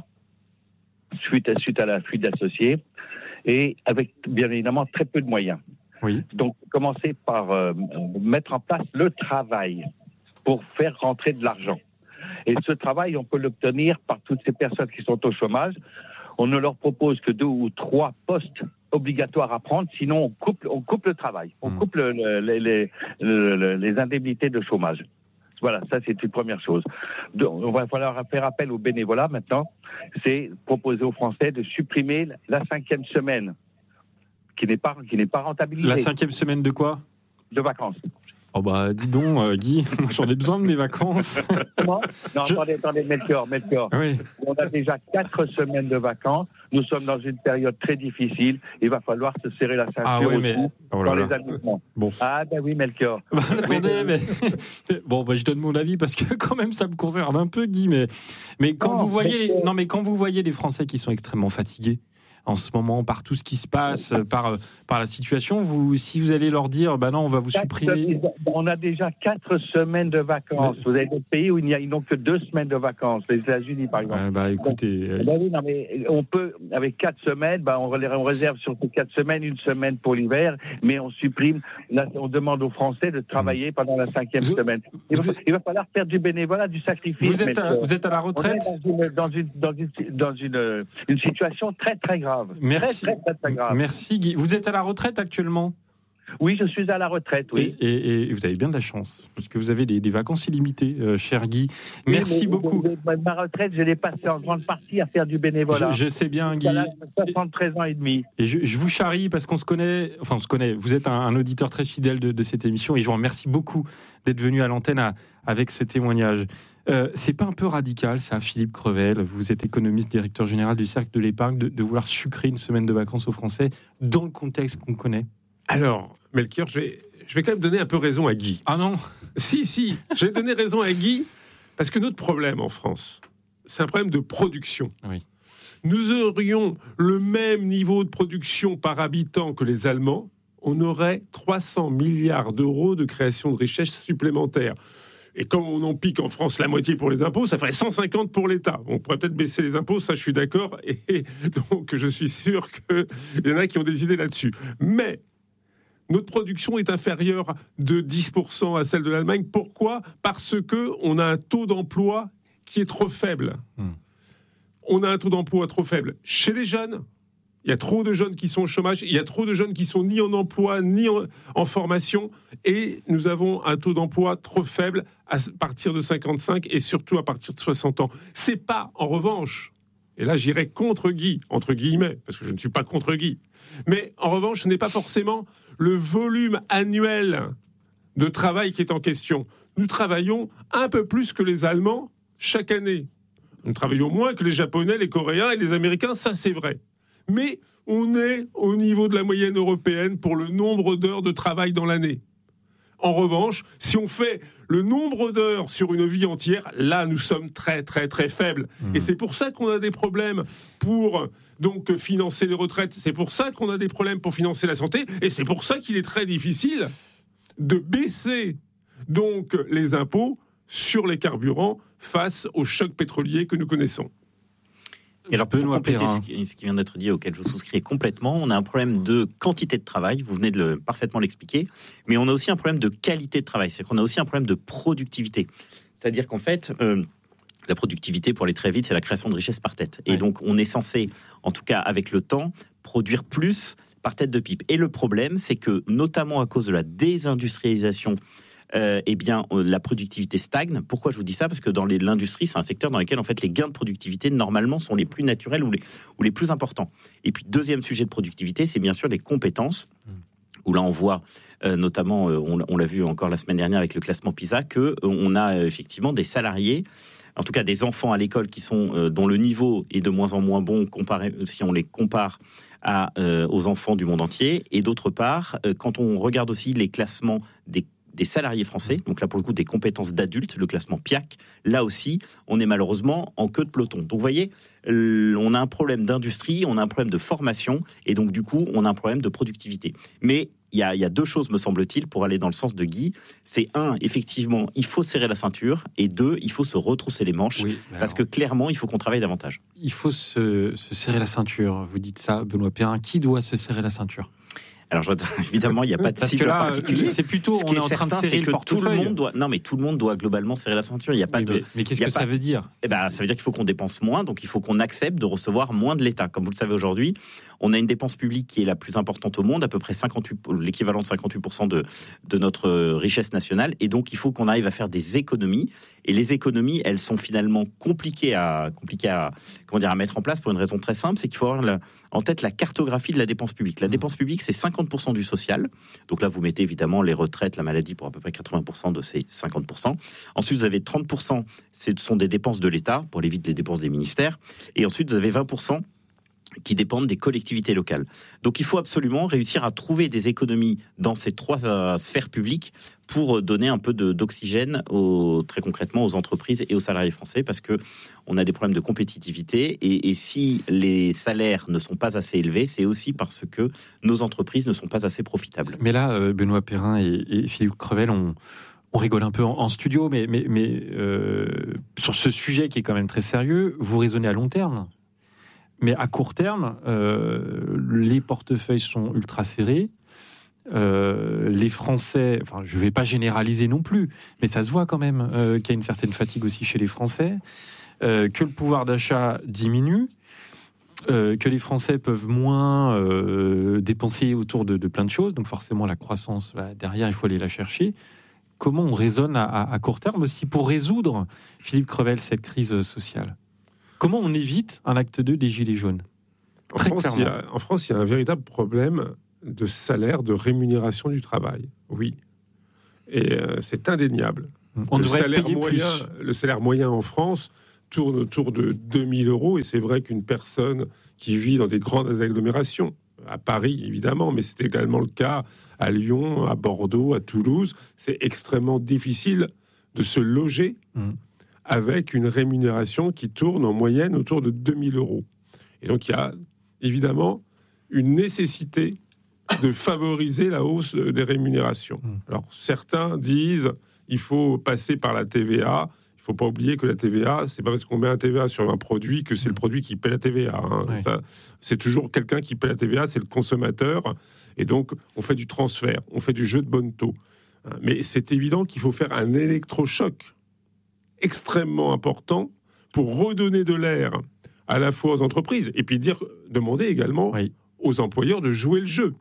suite à, suite à la fuite d'associés, et avec bien évidemment très peu de moyens. Oui. Donc, commencer par euh, mettre en place le travail pour faire rentrer de l'argent. Et ce travail, on peut l'obtenir par toutes ces personnes qui sont au chômage. On ne leur propose que deux ou trois postes obligatoires à prendre, sinon on coupe, on coupe le travail, on coupe le, le, les, les, le, les indemnités de chômage. Voilà, ça c'est une première chose. Donc, on va falloir faire appel au bénévolat maintenant. C'est proposer aux Français de supprimer la cinquième semaine, qui n'est pas, qui n'est pas rentabilisée. La cinquième semaine de quoi ? De vacances. Oh bah dis donc euh, Guy, j'en ai besoin de mes vacances. Non, Je... attendez, attendez, Melchior, Melchior. Oui. On a déjà quatre semaines de vacances. Nous sommes dans une période très difficile. Il va falloir se serrer la ceinture ah oui, mais... oh dans les amusements. Bon. Ah ben oui, Melchior. Bah, attendez, mais bon, bah, je donne mon avis parce que quand même ça me concerne un peu, Guy. Mais mais quand non, vous voyez, les... non mais quand vous voyez les Français qui sont extrêmement fatigués en ce moment par tout ce qui se passe, par, par la situation, vous, si vous allez leur dire, bah non, on va vous supprimer... On a déjà quatre semaines de vacances. Vous avez des pays où il n'y a, ils n'ont que deux semaines de vacances. Les États-Unis, par exemple. Ouais, bah écoutez... Donc, bah oui, non, mais on peut, avec quatre semaines, bah on, on réserve sur ces quatre semaines, une semaine pour l'hiver, mais on supprime, là, on demande aux Français de travailler pendant la cinquième vous, semaine. Il va, êtes... il va falloir faire du bénévolat, du sacrifice. Vous êtes, à, vous êtes à la retraite ? On est dans une, dans une, dans une, dans une, une situation très, très grave. Merci. Très, très, très, très grave. Merci Guy. Vous êtes à la retraite actuellement ? Oui, je suis à la retraite, oui. Et, et- et vous avez bien de la chance, parce que vous avez des, des vacances illimitées, euh, cher Guy. Merci Oui, mais- beaucoup. mais- Ma retraite, je l'ai passée en grande partie à faire du bénévolat. Je, je sais bien, Guy. Jusqu'à l'âge de soixante-treize ans et demi. Et je, je vous charrie parce qu'on se connaît, enfin on se connaît, vous êtes un, un auditeur très fidèle de, de cette émission et je vous remercie beaucoup d'être venu à l'antenne à- avec ce témoignage. Euh, c'est pas un peu radical ça, Philippe Crevel, vous êtes économiste, directeur général du Cercle de l'Épargne, de, de vouloir sucrer une semaine de vacances aux Français dans le contexte qu'on connaît? Alors, Melchior, je vais, je vais quand même donner un peu raison à Guy. Ah non? Si, si, je vais donner raison à Guy, parce que notre problème en France, c'est un problème de production. Oui. Nous aurions le même niveau de production par habitant que les Allemands, on aurait trois cents milliards d'euros de création de richesse supplémentaire. Et comme on en pique en France la moitié pour les impôts, ça ferait cent cinquante pour l'État. On pourrait peut-être baisser les impôts, ça je suis d'accord, et donc je suis sûr qu'il y en a qui ont des idées là-dessus. Mais notre production est inférieure de dix pour cent à celle de l'Allemagne. Pourquoi ? Parce qu'on a un taux d'emploi qui est trop faible. Hmm. On a un taux d'emploi trop faible chez les jeunes. Il y a trop de jeunes qui sont au chômage. Il y a trop de jeunes qui sont ni en emploi, ni en, en formation. Et nous avons un taux d'emploi trop faible à partir de cinquante-cinq et surtout à partir de soixante ans. C'est pas, en revanche, et là j'irai contre Guy, entre guillemets, parce que je ne suis pas contre Guy, mais en revanche, ce n'est pas forcément le volume annuel de travail qui est en question. Nous travaillons un peu plus que les Allemands chaque année. Nous travaillons moins que les Japonais, les Coréens et les Américains, ça c'est vrai. Mais on est au niveau de la moyenne européenne pour le nombre d'heures de travail dans l'année. En revanche, si on fait le nombre d'heures sur une vie entière, là, nous sommes très, très, très faibles. Mmh. Et c'est pour ça qu'on a des problèmes pour donc financer les retraites. C'est pour ça qu'on a des problèmes pour financer la santé. Et c'est pour ça qu'il est très difficile de baisser donc les impôts sur les carburants face au choc pétrolier que nous connaissons. Et alors, pour compléter ce qui, ce qui vient d'être dit, auquel je souscris complètement, on a un problème de quantité de travail, vous venez de le, parfaitement l'expliquer, mais on a aussi un problème de qualité de travail, c'est-à-dire qu'on a aussi un problème de productivité. C'est-à-dire qu'en fait, euh, la productivité, pour aller très vite, c'est la création de richesse par tête. Et ouais. donc, on est censé, en tout cas avec le temps, produire plus par tête de pipe. Et le problème, c'est que, notamment à cause de la désindustrialisation, Euh, eh bien, euh, la productivité stagne. Pourquoi je vous dis ça ? Parce que dans les, l'industrie, c'est un secteur dans lequel en fait les gains de productivité normalement sont les plus naturels ou les, ou les plus importants. Et puis deuxième sujet de productivité, c'est bien sûr les compétences. Mmh. Où là on voit euh, notamment, euh, on, on l'a vu encore la semaine dernière avec le classement PISA, que euh, on a euh, effectivement des salariés, en tout cas des enfants à l'école qui sont euh, dont le niveau est de moins en moins bon comparé si on les compare à, euh, aux enfants du monde entier. Et d'autre part, euh, quand on regarde aussi les classements des des salariés français, donc là pour le coup des compétences d'adultes, le classement P I A C, là aussi on est malheureusement en queue de peloton. Donc vous voyez, on a un problème d'industrie, on a un problème de formation, et donc du coup on a un problème de productivité. Mais il y a, il y a deux choses me semble-t-il pour aller dans le sens de Guy, c'est un, effectivement il faut serrer la ceinture, et deux, il faut se retrousser les manches, oui, parce que clairement il faut qu'on travaille davantage. Il faut se, se serrer la ceinture, vous dites ça Benoît Perrin, qui doit se serrer la ceinture ? Alors, je, évidemment, il n'y a pas de cible là, particulier. C'est plutôt, ce on qui est, est en train de serrer que le portefeuille. Tout le monde doit, non, mais tout le monde doit globalement serrer la ceinture. Il n'y a pas oui, de. Mais, mais qu'est-ce que pas, ça veut dire ? Eh ben, ça veut dire qu'il faut qu'on dépense moins, donc il faut qu'on accepte de recevoir moins de l'État. Comme vous le savez aujourd'hui, on a une dépense publique qui est la plus importante au monde, à peu près cinquante-huit, l'équivalent de cinquante-huit pour cent de, de notre richesse nationale, et donc il faut qu'on arrive à faire des économies. Et les économies, elles sont finalement compliquées à, compliquées à, comment dire, à mettre en place pour une raison très simple, c'est qu'il faut avoir la, en tête la cartographie de la dépense publique. La mmh. dépense publique, c'est cinquante pour cent du social. Donc là, vous mettez évidemment les retraites, la maladie pour à peu près quatre-vingts pour cent de ces cinquante pour cent. Ensuite, vous avez trente pour cent, ce sont des dépenses de l'État, pour éviter les dépenses des ministères. Et ensuite, vous avez vingt pour cent qui dépendent des collectivités locales. Donc il faut absolument réussir à trouver des économies dans ces trois euh, sphères publiques pour donner un peu de, d'oxygène aux, très concrètement aux entreprises et aux salariés français, parce que on a des problèmes de compétitivité, et, et si les salaires ne sont pas assez élevés, c'est aussi parce que nos entreprises ne sont pas assez profitables. Mais là, euh, Benoît Perrin et, et Philippe Crevel, on, on rigole un peu en, en studio, mais, mais, mais euh, sur ce sujet qui est quand même très sérieux, vous raisonnez à long terme. Mais à court terme, euh, les portefeuilles sont ultra serrés. Euh, les Français, enfin, je ne vais pas généraliser non plus, mais ça se voit quand même euh, qu'il y a une certaine fatigue aussi chez les Français, euh, que le pouvoir d'achat diminue. euh, que les Français peuvent moins euh, dépenser autour de, de plein de choses, donc forcément la croissance, bah, derrière, il faut aller la chercher. Comment on raisonne à, à, à court terme aussi pour résoudre, Philippe Crevel, cette crise sociale? Comment on évite un acte deux des Gilets jaunes? En France, il y a, en France, il y a un véritable problème de salaire, de rémunération du travail. Oui. Et euh, c'est indéniable. On le, devrait salaire payer moyen, plus. le salaire moyen en France tourne autour de deux mille euros. Et c'est vrai qu'une personne qui vit dans des grandes agglomérations, à Paris évidemment, mais c'est également le cas à Lyon, à Bordeaux, à Toulouse, c'est extrêmement difficile de se loger mmh. avec une rémunération qui tourne en moyenne autour de deux mille euros. Et donc il y a évidemment une nécessité de favoriser la hausse des rémunérations. Mmh. Alors certains disent il faut passer par la T V A. Il ne faut pas oublier que la T V A, c'est pas parce qu'on met un T V A sur un produit que c'est le produit qui paie la T V A. Hein. Ouais. Ça, c'est toujours quelqu'un qui paie la T V A, c'est le consommateur. Et donc on fait du transfert, on fait du jeu de bonneteau. Mais c'est évident qu'il faut faire un électrochoc extrêmement important pour redonner de l'air à la fois aux entreprises et puis dire, demander également oui. aux employeurs de jouer le jeu.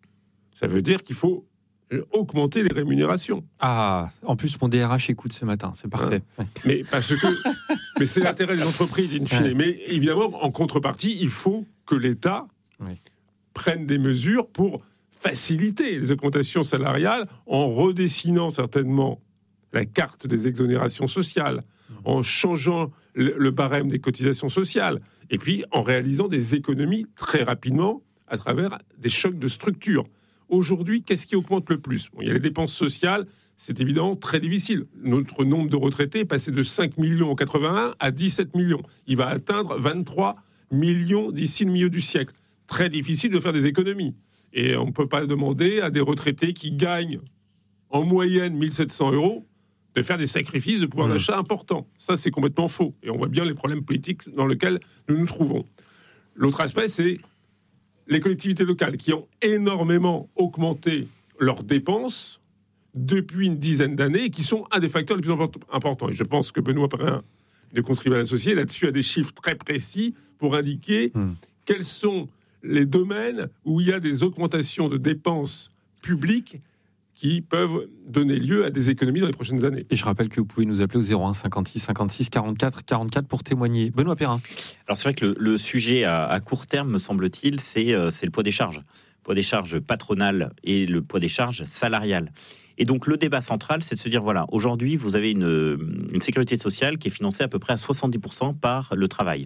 Ça veut dire qu'il faut augmenter les rémunérations. Ah, en plus mon D R H écoute ce matin, c'est parfait. Hein. Mais parce que, mais c'est l'intérêt des entreprises in fine. Ouais. Mais évidemment, en contrepartie, il faut que l'État oui. prenne des mesures pour faciliter les augmentations salariales en redessinant certainement la carte des exonérations sociales, mmh. en changeant le, le barème des cotisations sociales, et puis en réalisant des économies très rapidement à travers des chocs de structure. Aujourd'hui, qu'est-ce qui augmente le plus? Bon, il y a les dépenses sociales, c'est évidemment très difficile. Notre nombre de retraités est passé de cinq millions en quatre-vingt-un à dix-sept millions. Il va atteindre vingt-trois millions d'ici le milieu du siècle. Très difficile de faire des économies. Et on ne peut pas demander à des retraités qui gagnent en moyenne mille sept cents euros de faire des sacrifices de pouvoir mmh. d'achat importants. Ça, c'est complètement faux. Et on voit bien les problèmes politiques dans lesquels nous nous trouvons. L'autre aspect, c'est les collectivités locales qui ont énormément augmenté leurs dépenses depuis une dizaine d'années et qui sont un des facteurs les plus importants. Et je pense que Benoît Payen, de Contribuables Associés, là-dessus a des chiffres très précis pour indiquer mmh. quels sont les domaines où il y a des augmentations de dépenses publiques qui peuvent donner lieu à des économies dans les prochaines années. Et je rappelle que vous pouvez nous appeler au zéro un cinquante-six cinquante-six quarante-quatre quarante-quatre pour témoigner. Benoît Perrin. Alors c'est vrai que le, le sujet à, à court terme, me semble-t-il, c'est, euh, c'est le poids des charges. Le poids des charges patronales et le poids des charges salariales. Et donc le débat central, c'est de se dire, voilà, aujourd'hui, vous avez une, une sécurité sociale qui est financée à peu près à soixante-dix pour cent par le travail.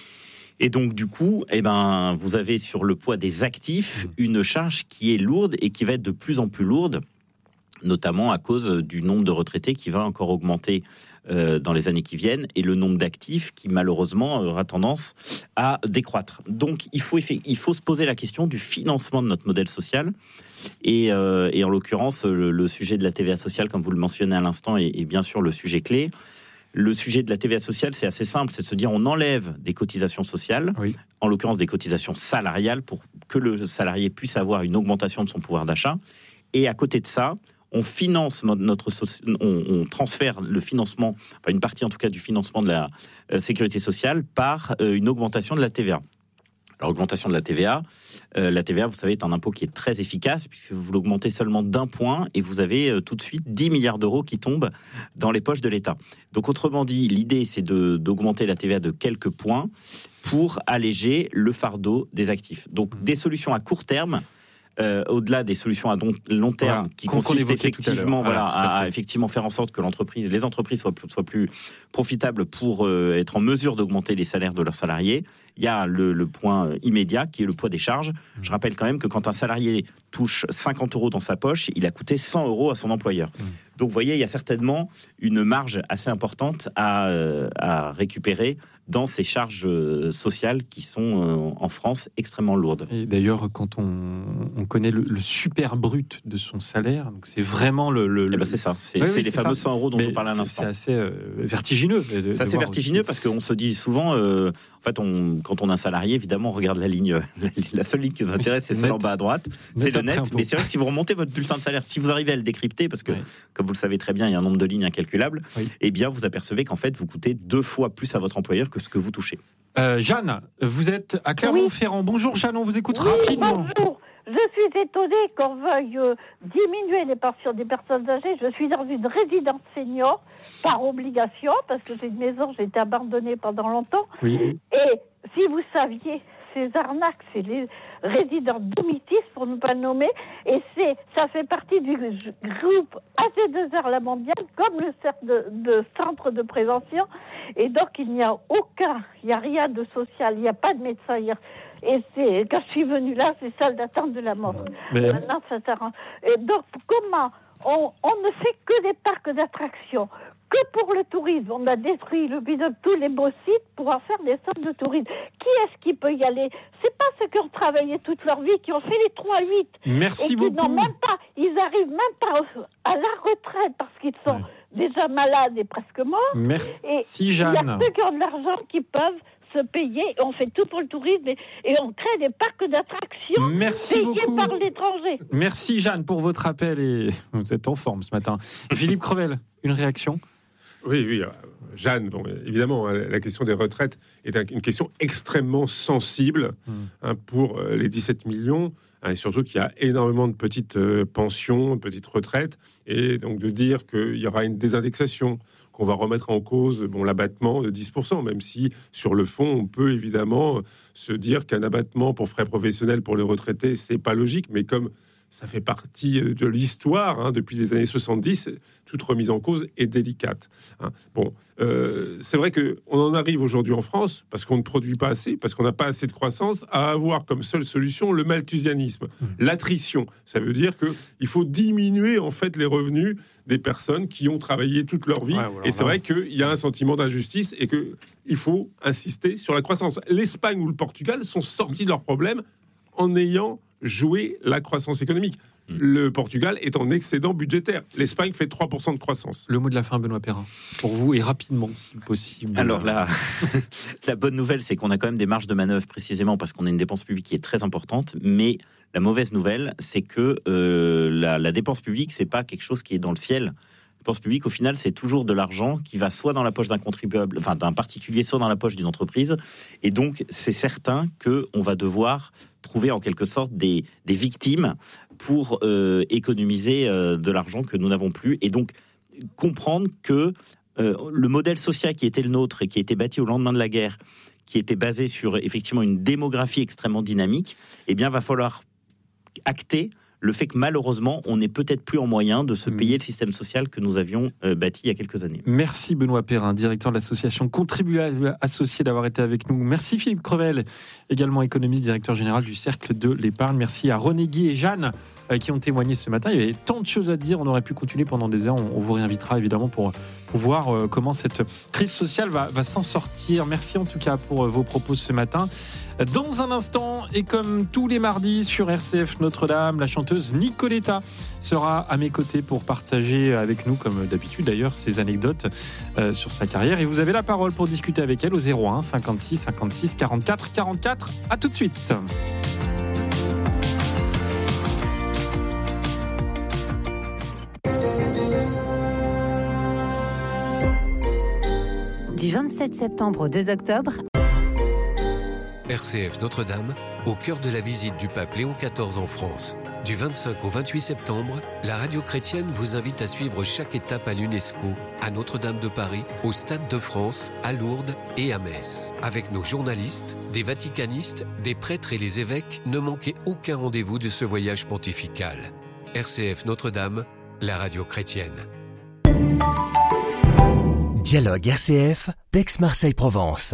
Et donc, du coup, eh ben, vous avez sur le poids des actifs une charge qui est lourde et qui va être de plus en plus lourde, notamment à cause du nombre de retraités qui va encore augmenter euh, dans les années qui viennent et le nombre d'actifs qui, malheureusement, aura tendance à décroître. Donc, il faut, il faut se poser la question du financement de notre modèle social. Et, euh, et en l'occurrence, le, le sujet de la T V A sociale, comme vous le mentionnez à l'instant, est, est bien sûr le sujet clé. Le sujet de la T V A sociale, c'est assez simple, c'est de se dire on enlève des cotisations sociales, oui. en l'occurrence des cotisations salariales, pour que le salarié puisse avoir une augmentation de son pouvoir d'achat. Et à côté de ça, on finance notre, on, on transfère le financement, enfin une partie en tout cas du financement de la euh, sécurité sociale par euh, une augmentation de la T V A. Alors, l'augmentation de la T V A, euh, la T V A, vous savez, est un impôt qui est très efficace puisque vous l'augmentez seulement d'un point et vous avez euh, tout de suite dix milliards d'euros qui tombent dans les poches de l'État. Donc, autrement dit, l'idée, c'est de, d'augmenter la T V A de quelques points pour alléger le fardeau des actifs. Donc, des solutions à court terme, Euh, au-delà des solutions à long, long terme voilà, qui consistent effectivement, voilà, à, à effectivement faire en sorte que l'entreprise, les entreprises soient, soient plus profitables pour euh, être en mesure d'augmenter les salaires de leurs salariés. Il y a le, le point immédiat qui est le poids des charges. Mmh. Je rappelle quand même que quand un salarié touche cinquante euros dans sa poche, il a coûté cent euros à son employeur. Mmh. Donc vous voyez, il y a certainement une marge assez importante à, euh, à récupérer dans ces charges sociales qui sont euh, en France extrêmement lourdes. Et d'ailleurs, quand on, on connaît le, le super brut de son salaire, donc c'est vraiment le... le, eh ben c'est ça, c'est, oui, c'est oui, les c'est fameux ça. cent euros dont Mais je parlais à c'est, l'instant. C'est assez euh, vertigineux. De, c'est assez vertigineux aussi. Parce qu'on se dit souvent, euh, en fait, on, quand on est un salarié, évidemment, on regarde la ligne, la, la seule ligne qui nous intéresse, c'est celle en bas à droite, net c'est le net. Mais c'est vrai que si vous remontez votre bulletin de salaire, si vous arrivez à le décrypter, parce que, oui. comme vous le savez très bien, il y a un nombre de lignes incalculable, oui. eh bien, vous apercevez qu'en fait, vous coûtez deux fois plus à votre employeur que ce que vous touchez. Euh, Jeanne, vous êtes à Clermont-Ferrand. Oui. Bonjour Jeanne, on vous écoute oui, rapidement. Bonjour. Je suis étonnée qu'on veuille euh, diminuer les pensions des personnes âgées. Je suis dans une résidence senior par obligation, parce que j'ai une maison, j'ai été abandonnée pendant longtemps. Oui. Et si vous saviez, ces arnaques, c'est les résidents domitis, pour ne pas le nommer, et c'est, ça fait partie du groupe A G deux R La Mondiale, comme le cercle de, de centre de prévention. Et donc, il n'y a aucun, il n'y a rien de social, il n'y a pas de médecin hier. Et c'est, quand je suis venue là, c'est salle d'attente de la mort. Mais... Maintenant, ça t'arrange. Et donc, comment on, on ne fait que des parcs d'attractions, que pour le tourisme. On a détruit le bidon de tous les beaux sites pour en faire des centres de tourisme. Qui est-ce qui peut y aller? C'est pas ceux qui ont travaillé toute leur vie, qui ont fait les trois huit. Merci et qui beaucoup. N'ont même pas, ils arrivent même pas à la retraite parce qu'ils sont ouais. déjà malades et presque morts. Merci, et Jeanne. Il y a ceux qui ont de l'argent qui peuvent se payer, on fait tout pour le tourisme et, et on crée des parcs d'attractions Merci payés beaucoup. par l'étranger. Merci Jeanne pour votre appel et vous êtes en forme ce matin. Philippe Crevel, une réaction? Oui, oui, Jeanne, bon, évidemment, la question des retraites est une question extrêmement sensible mmh. hein, pour les dix-sept millions, hein, et surtout qu'il y a énormément de petites euh, pensions, de petites retraites, et donc de dire qu'il y aura une désindexation, qu'on va remettre en cause bon, l'abattement de dix pour cent, même si, sur le fond, on peut évidemment se dire qu'un abattement pour frais professionnels pour les retraités, c'est pas logique, mais comme ça fait partie de l'histoire, hein, depuis les années soixante-dix, toute remise en cause est délicate. Hein. Bon, euh, c'est vrai qu'on en arrive aujourd'hui en France, parce qu'on ne produit pas assez, parce qu'on n'a pas assez de croissance, à avoir comme seule solution le malthusianisme, mmh. l'attrition. Ça veut dire qu'il faut diminuer en fait les revenus des personnes qui ont travaillé toute leur vie. Ouais, voilà, et c'est vrai qu'il y a un sentiment d'injustice et qu'il faut insister sur la croissance. L'Espagne ou le Portugal sont sortis de leurs problèmes en ayant joué la croissance économique. Le Portugal est en excédent budgétaire. L'Espagne fait trois pour cent de croissance. Le mot de la fin, Benoît Perrin, pour vous, et rapidement, si possible. Alors là, la bonne nouvelle, c'est qu'on a quand même des marges de manœuvre, précisément parce qu'on a une dépense publique qui est très importante, mais la mauvaise nouvelle, c'est que euh, la, la dépense publique, c'est pas quelque chose qui est dans le ciel. La dépense publique, au final, c'est toujours de l'argent qui va soit dans la poche d'un contribuable, enfin d'un particulier, soit dans la poche d'une entreprise. Et donc, c'est certain qu'on va devoir trouver en quelque sorte des, des victimes pour euh, économiser euh, de l'argent que nous n'avons plus. Et donc, comprendre que euh, le modèle social qui était le nôtre et qui a été bâti au lendemain de la guerre, qui était basé sur effectivement une démographie extrêmement dynamique, eh bien, va falloir acter le fait que malheureusement, on n'est peut-être plus en moyen de se payer le système social que nous avions euh, bâti il y a quelques années. Merci Benoît Perrin, directeur de l'association Contribuables Associés, d'avoir été avec nous. Merci Philippe Crevel, également économiste, directeur général du Cercle de l'Épargne. Merci à René Guy et Jeanne euh, qui ont témoigné ce matin. Il y avait tant de choses à dire, on aurait pu continuer pendant des heures. On, on vous réinvitera évidemment pour, pour voir euh, comment cette crise sociale va, va s'en sortir. Merci en tout cas pour euh, vos propos ce matin. Dans un instant, et comme tous les mardis sur R C F Notre-Dame, la chanteuse Nicoletta sera à mes côtés pour partager avec nous, comme d'habitude d'ailleurs, ses anecdotes euh, sur sa carrière. Et vous avez la parole pour discuter avec elle au zéro un cinquante-six cinquante-six quarante-quatre quarante-quatre. À tout de suite. Du vingt-sept septembre au deux octobre, R C F Notre-Dame, au cœur de la visite du pape Léon quatorze en France. Du vingt-cinq au vingt-huit septembre, la radio chrétienne vous invite à suivre chaque étape à l'UNESCO, à Notre-Dame de Paris, au Stade de France, à Lourdes et à Metz. Avec nos journalistes, des vaticanistes, des prêtres et les évêques, ne manquez aucun rendez-vous de ce voyage pontifical. R C F Notre-Dame, la radio chrétienne. Dialogue R C F, d'Aix-Marseille-Provence.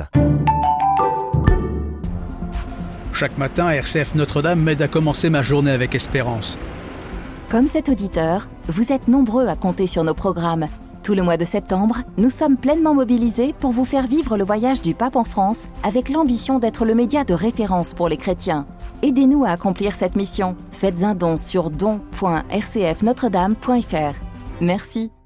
Chaque matin, R C F Notre-Dame m'aide à commencer ma journée avec espérance. Comme cet auditeur, vous êtes nombreux à compter sur nos programmes. Tout le mois de septembre, nous sommes pleinement mobilisés pour vous faire vivre le voyage du pape en France avec l'ambition d'être le média de référence pour les chrétiens. Aidez-nous à accomplir cette mission. Faites un don sur don point r c f notre dame point f r. Merci.